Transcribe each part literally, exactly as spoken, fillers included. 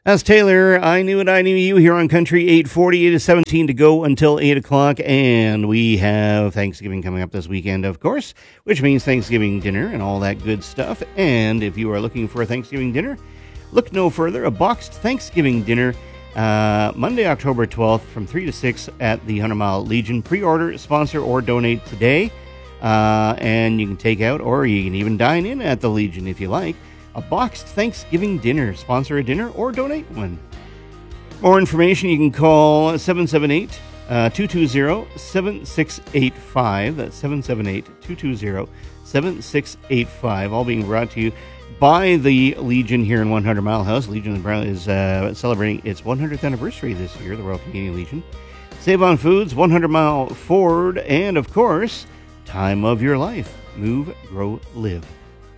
That's Taylor. I knew it, I knew you here on Country eight forty. It is seventeen to go until eight o'clock, and we have Thanksgiving coming up this weekend, of course, which means Thanksgiving dinner and all that good stuff. And if you are looking for a Thanksgiving dinner, look no further. A boxed Thanksgiving dinner, uh, Monday, October twelfth from three to six at the Hundred Mile Legion. Pre-order, sponsor, or donate today. Uh, and you can take out, or you can even dine in at the Legion if you like. A boxed Thanksgiving dinner. Sponsor a dinner or donate one. More information, you can call seven seven eight, two two zero, seven six eight five. That's seven seven eight, two two zero, seven six eight five. All being brought to you by the Legion here in one hundred Mile House. Legion is uh, celebrating its one hundredth anniversary this year, the Royal Canadian Legion. Save on Foods, one hundred Mile Ford, and of course, time of your life. Move, grow, live.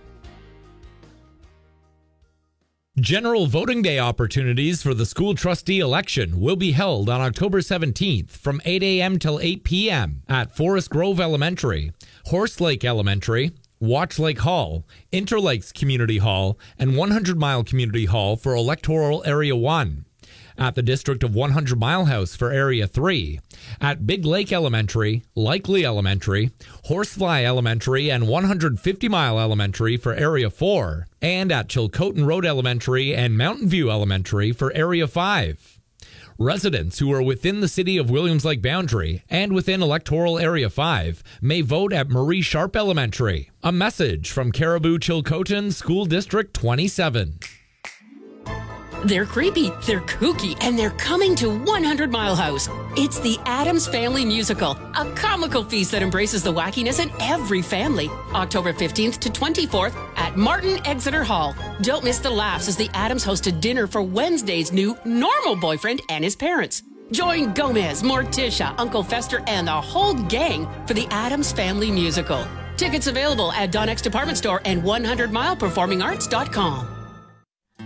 General voting day opportunities for the school trustee election will be held on October seventeenth from eight a.m. till eight p.m. at Forest Grove Elementary, Horse Lake Elementary, Watch Lake Hall, Interlakes Community Hall, and one hundred Mile Community Hall for Electoral Area one. At the District of one hundred Mile House for Area three, at Big Lake Elementary, Likely Elementary, Horsefly Elementary, and one hundred fifty Mile Elementary for Area four, and at Chilcotin Road Elementary and Mountain View Elementary for Area five. Residents who are within the City of Williams Lake boundary and within Electoral Area five may vote at Marie Sharp Elementary. A message from Caribou Chilcotin School District twenty-seven. They're creepy, they're kooky, and they're coming to one hundred Mile House. It's the Addams Family Musical, a comical feast that embraces the wackiness in every family. October fifteenth to twenty-fourth at Martin Exeter Hall. Don't miss the laughs as the Addams host a dinner for Wednesday's new normal boyfriend and his parents. Join Gomez, Morticia, Uncle Fester, and the whole gang for the Addams Family Musical. Tickets available at Donnex Department Store and one hundred mile performing arts dot com.